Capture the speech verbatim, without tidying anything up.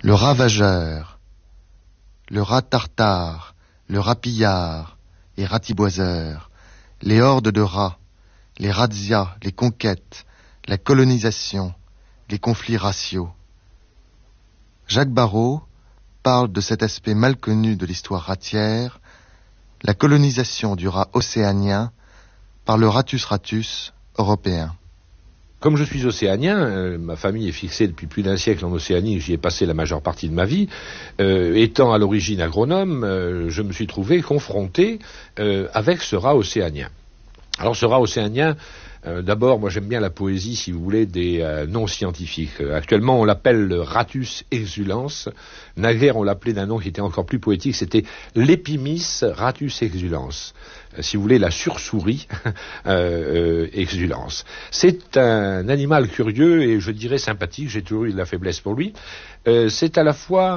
le ravageur, le rat tartare, le rat pillard et ratiboiseur, les hordes de rats, les razzias, les conquêtes, la colonisation, les conflits raciaux. Jacques Barrot parle de cet aspect mal connu de l'histoire ratière, la colonisation du rat océanien par le Ratus ratus européen. Comme je suis océanien, euh, ma famille est fixée depuis plus d'un siècle en Océanie, j'y ai passé la majeure partie de ma vie. Euh, étant à l'origine agronome, euh, je me suis trouvé confronté euh, avec ce rat océanien. Alors ce rat océanien, euh, d'abord, moi j'aime bien la poésie, si vous voulez, des euh, non-scientifiques. Euh, actuellement, on l'appelle le Ratus exulans. Naguère, on l'appelait d'un nom qui était encore plus poétique, c'était l'Epimis Ratus exulans. Euh, si vous voulez, la sursouris euh, euh, exulans. C'est un animal curieux et je dirais sympathique, j'ai toujours eu de la faiblesse pour lui. Euh, c'est à la fois